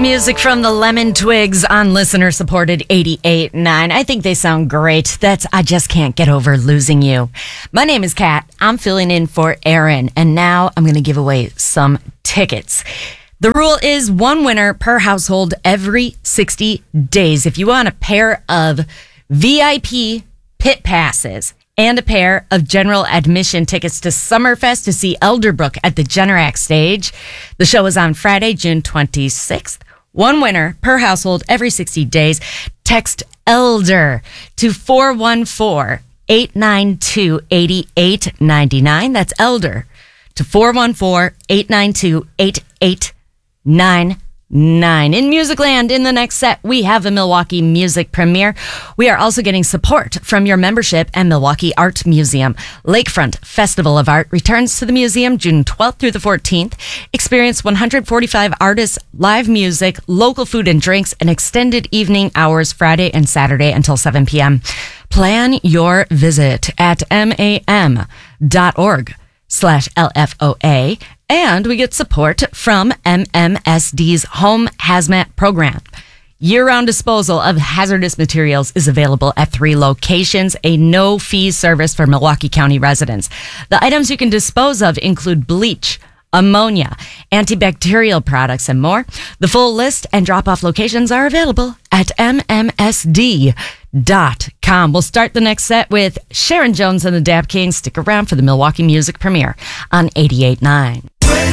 Music from the Lemon Twigs on listener-supported 88.9. I think they sound great. That's I Just Can't Get Over Losing You. My name is Kat. I'm filling in for Aaron, and now I'm going to give away some tickets. The rule is one winner per household every 60 days. If you want a pair of VIP pit passes and a pair of general admission tickets to Summerfest to see Elderbrook at the Generac stage. The show is on Friday, June 26th. One winner per household every 60 days. Text ELDER to 414-892-8899. That's ELDER to 414-892-8899. In Musicland, in the next set, we have a Milwaukee music premiere. We are also getting support from your membership and Milwaukee Art Museum. Lakefront Festival of Art returns to the museum June 12th through the 14th. Experience 145 artists, live music, local food and drinks, and extended evening hours Friday and Saturday until 7 p.m. Plan your visit at mam.org/LFOA. And we get support from MMSD's Home Hazmat Program. Year-round disposal of hazardous materials is available at 3 locations, a no-fee service for Milwaukee County residents. The items you can dispose of include bleach, ammonia, antibacterial products, and more. The full list and drop-off locations are available at MMSD.com. We'll start the next set with Sharon Jones and the Dap Kings. Stick around for the Milwaukee music premiere on 88.9.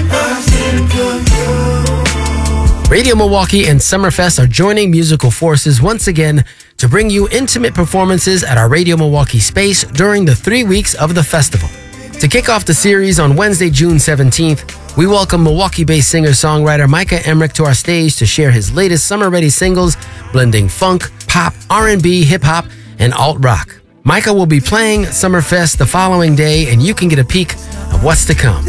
Radio Milwaukee and Summerfest are joining musical forces once again to bring you intimate performances at our Radio Milwaukee space during the 3 weeks of the festival. To kick off the series on Wednesday, June 17th, we welcome Milwaukee-based singer-songwriter Micah Emmerich to our stage to share his latest summer-ready singles, blending funk, pop, R&B, hip-hop, and alt-rock. Micah will be playing Summerfest the following day, and you can get a peek of what's to come.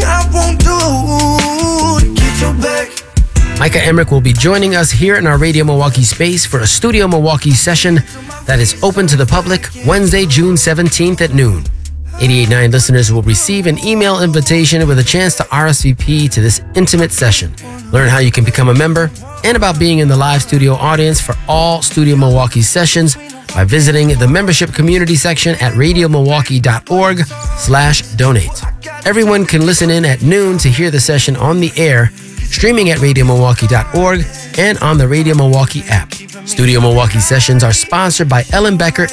Micah Emmerich will be joining us here in our Radio Milwaukee space for a Studio Milwaukee session that is open to the public Wednesday, June 17th at noon. 88.9 listeners will receive an email invitation with a chance to RSVP to this intimate session. Learn how you can become a member and about being in the live studio audience for all Studio Milwaukee sessions by visiting the membership community section at radiomilwaukee.org/donate. Everyone can listen in at noon to hear the session on the air, streaming at radiomilwaukee.org and on the Radio Milwaukee app. Studio Milwaukee sessions are sponsored by Ellen Becker